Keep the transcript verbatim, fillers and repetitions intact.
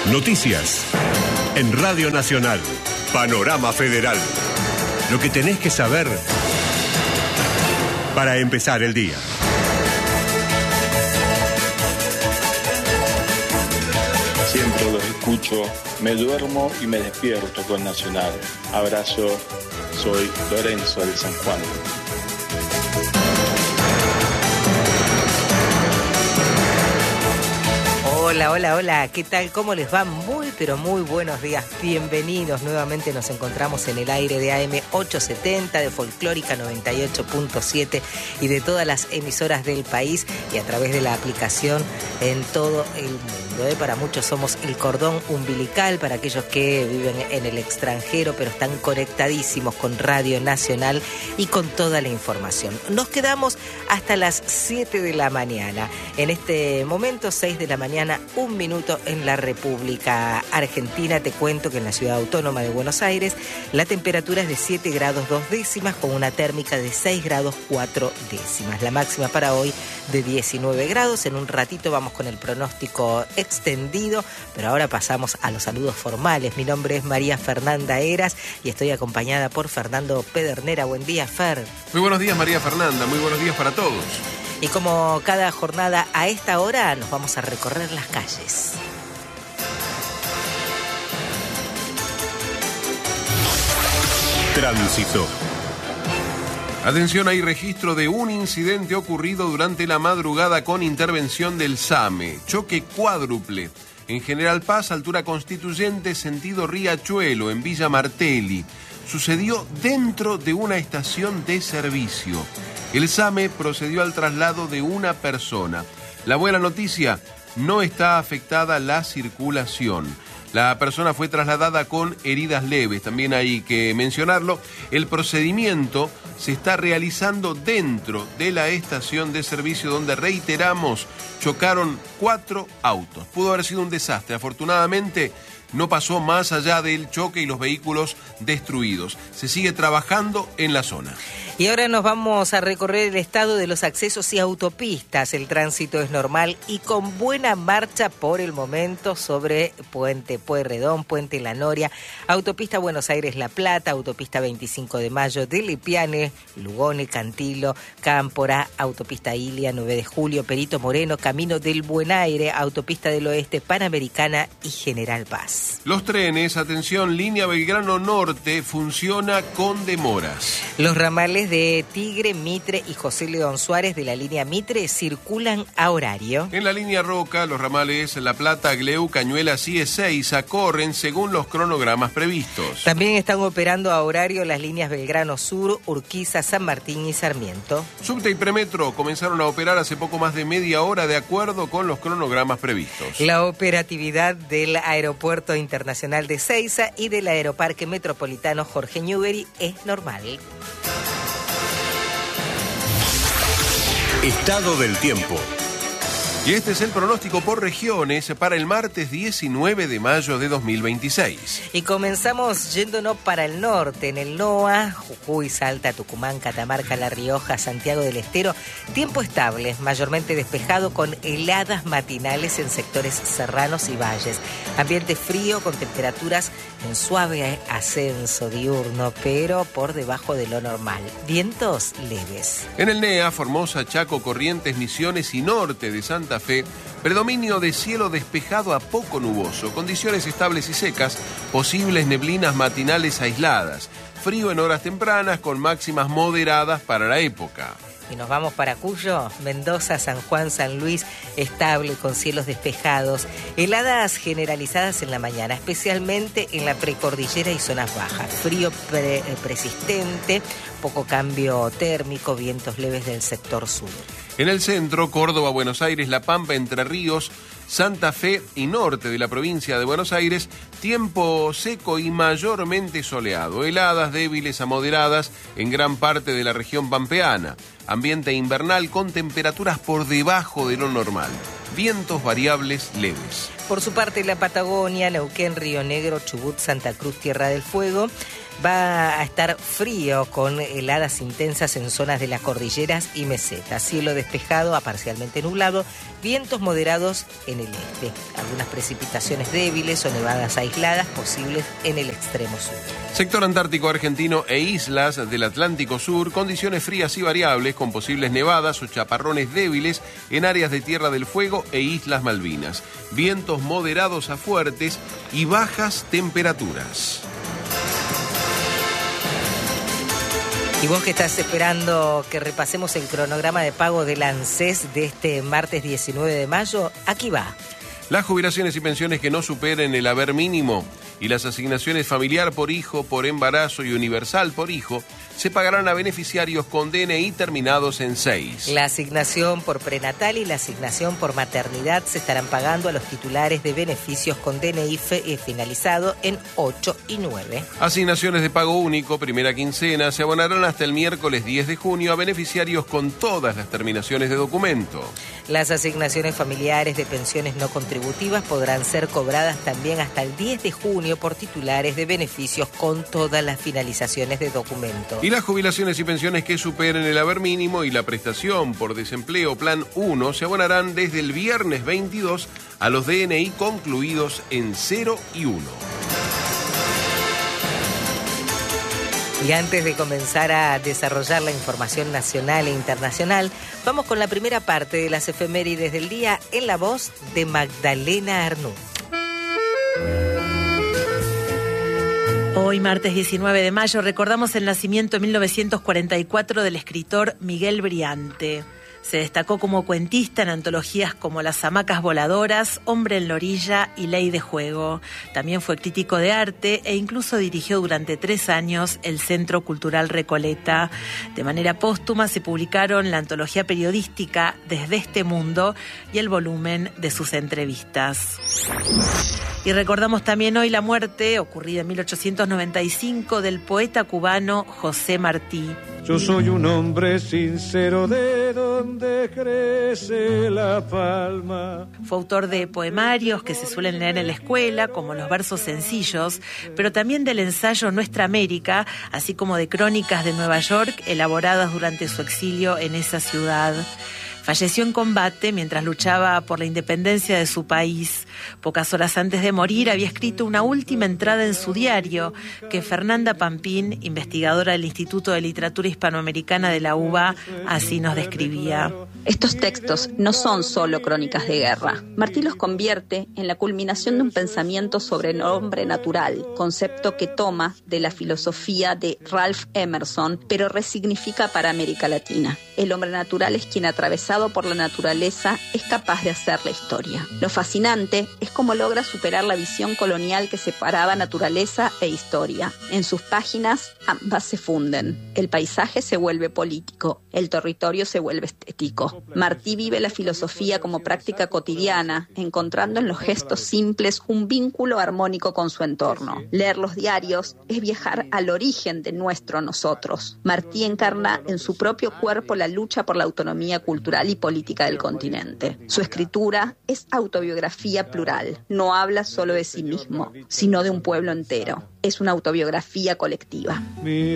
Noticias en Radio Nacional. Panorama Federal. Lo que tenés que saber para empezar el día. Siempre los escucho, me duermo y me despierto con Nacional. Abrazo, soy Lorenzo de San Juan. Hola, hola, hola, ¿qué tal? ¿Cómo les va? Muy, pero muy buenos días. Bienvenidos. Nuevamente nos encontramos en el aire de A M ochocientos setenta, de Folclórica noventa y ocho punto siete y de todas las emisoras del país y a través de la aplicación en todo el mundo. ¿eh? Para muchos somos el cordón umbilical, para aquellos que viven en el extranjero, pero están conectadísimos con Radio Nacional y con toda la información. Nos quedamos hasta las siete de la mañana. En este momento, seis de la mañana, un minuto en la República Argentina. Te cuento que en la Ciudad Autónoma de Buenos Aires la temperatura es de siete grados dos décimas con una térmica de seis grados cuatro décimas. La máxima para hoy de diecinueve grados. En un ratito vamos con el pronóstico extendido, pero ahora pasamos a los saludos formales. Mi nombre es María Fernanda Heras y estoy acompañada por Fernando Pedernera. Buen día, Fer. Muy buenos días, María Fernanda. Muy buenos días para todos. Y como cada jornada a esta hora nos vamos a recorrer las calles. Tránsito. Atención, hay registro de un incidente ocurrido durante la madrugada con intervención del SAME. Choque cuádruple en General Paz, altura Constituyente, sentido Riachuelo, en Villa Martelli. Sucedió dentro de una estación de servicio. El SAME procedió al traslado de una persona. La buena noticia, no está afectada la circulación. La persona fue trasladada con heridas leves. También hay que mencionarlo, el procedimiento se está realizando dentro de la estación de servicio donde, reiteramos, chocaron cuatro autos. Pudo haber sido un desastre. Afortunadamente, no pasó más allá del choque y los vehículos destruidos. Se sigue trabajando en la zona. Y ahora nos vamos a recorrer el estado de los accesos y autopistas. El tránsito es normal y con buena marcha por el momento sobre Puente Pueyrredón, Puente La Noria, Autopista Buenos Aires-La Plata, Autopista veinticinco de Mayo de Lipiane, Lugone, Cantilo, Cámpora, Autopista Ilia, nueve de julio, Perito Moreno, Camino del Buen Aire, Autopista del Oeste, Panamericana y General Paz. Los trenes, atención, línea Belgrano Norte funciona con demoras. Los ramales de Tigre, Mitre y José León Suárez de la línea Mitre circulan a horario. En la línea Roca, los ramales La Plata, Gleu, Cañuelas y Ezeiza corren según los cronogramas previstos. También están operando a horario las líneas Belgrano Sur, Urquiza, San Martín y Sarmiento. Subte y Premetro comenzaron a operar hace poco más de media hora de acuerdo con los cronogramas previstos. La operatividad del Aeropuerto Internacional de Ezeiza y del Aeroparque Metropolitano Jorge Newbery es normal. Estado del tiempo. Y este es el pronóstico por regiones para el martes diecinueve de mayo de dos mil veintiséis. Y comenzamos yéndonos para el norte, en el NOA, Jujuy, Salta, Tucumán, Catamarca, La Rioja, Santiago del Estero. Tiempo estable, mayormente despejado con heladas matinales en sectores serranos y valles. Ambiente frío con temperaturas en suave ascenso diurno, pero por debajo de lo normal. Vientos leves. En el NEA, Formosa, Chaco, Corrientes, Misiones y norte de Santa Fe, predominio de cielo despejado a poco nuboso, condiciones estables y secas, posibles neblinas matinales aisladas, frío en horas tempranas con máximas moderadas para la época. Y nos vamos para Cuyo, Mendoza, San Juan, San Luis, estable con cielos despejados, heladas generalizadas en la mañana, especialmente en la precordillera y zonas bajas, frío pre- persistente, poco cambio térmico, vientos leves del sector sur. En el centro, Córdoba, Buenos Aires, La Pampa, Entre Ríos, Santa Fe y norte de la provincia de Buenos Aires, tiempo seco y mayormente soleado, heladas débiles a moderadas en gran parte de la región pampeana, ambiente invernal con temperaturas por debajo de lo normal, vientos variables leves. Por su parte, la Patagonia, Neuquén, Río Negro, Chubut, Santa Cruz, Tierra del Fuego, Va a estar frío con heladas intensas en zonas de las cordilleras y mesetas. Cielo despejado a parcialmente nublado, vientos moderados en el este. Algunas precipitaciones débiles o nevadas aisladas posibles en el extremo sur. Sector antártico argentino e islas del Atlántico Sur, condiciones frías y variables con posibles nevadas o chaparrones débiles en áreas de Tierra del Fuego e Islas Malvinas. Vientos moderados a fuertes y bajas temperaturas. Y vos que estás esperando que repasemos el cronograma de pago del ANSES de este martes diecinueve de mayo, aquí va. Las jubilaciones y pensiones que no superen el haber mínimo y las asignaciones familiar por hijo, por embarazo y universal por hijo se pagarán a beneficiarios con D N I terminados en seis. La asignación por prenatal y la asignación por maternidad se estarán pagando a los titulares de beneficios con D N I fe- finalizado en ocho y nueve. Asignaciones de pago único, primera quincena, se abonarán hasta el miércoles diez de junio a beneficiarios con todas las terminaciones de documento. Las asignaciones familiares de pensiones no contributivas podrán ser cobradas también hasta el diez de junio por titulares de beneficios con todas las finalizaciones de documento. Y las jubilaciones y pensiones que superen el haber mínimo y la prestación por desempleo Plan uno se abonarán desde el viernes veintidós a los D N I concluidos en cero y uno. Y antes de comenzar a desarrollar la información nacional e internacional, vamos con la primera parte de las efemérides del día en la voz de Magdalena Arnú. Hoy, martes diecinueve de mayo, recordamos el nacimiento en mil novecientos cuarenta y cuatro del escritor Miguel Briante. Se destacó como cuentista en antologías como Las hamacas voladoras, Hombre en la orilla y Ley de juego. También fue crítico de arte e incluso dirigió durante tres años el Centro Cultural Recoleta. De manera póstuma se publicaron la antología periodística Desde este mundo y el volumen de sus entrevistas. Y recordamos también hoy la muerte, ocurrida en mil ochocientos noventa y cinco, del poeta cubano José Martí. Yo soy un hombre sincero de donde crece la palma. Fue autor de poemarios que se suelen leer en la escuela, como los versos sencillos, pero también del ensayo Nuestra América, así como de crónicas de Nueva York elaboradas durante su exilio en esa ciudad. Falleció en combate mientras luchaba por la independencia de su país. Pocas horas antes de morir había escrito una última entrada en su diario que Fernanda Pampín, investigadora del Instituto de Literatura Hispanoamericana de la U B A, así nos describía. Estos textos no son solo crónicas de guerra. Martí los convierte en la culminación de un pensamiento sobre el hombre natural, concepto que toma de la filosofía de Ralph Emerson, pero resignifica para América Latina. El hombre natural es quien, atravesado por la naturaleza, es capaz de hacer la historia. Lo fascinante es cómo logra superar la visión colonial que separaba naturaleza e historia. En sus páginas ambas se funden. El paisaje se vuelve político, el territorio se vuelve estético. Martí vive la filosofía como práctica cotidiana, encontrando en los gestos simples un vínculo armónico con su entorno. Leer los diarios es viajar al origen de nuestro nosotros. Martí encarna en su propio cuerpo la lucha por la autonomía cultural y política del continente. Su escritura es autobiografía plural. No habla solo de sí mismo, sino de un pueblo entero. Es una autobiografía colectiva.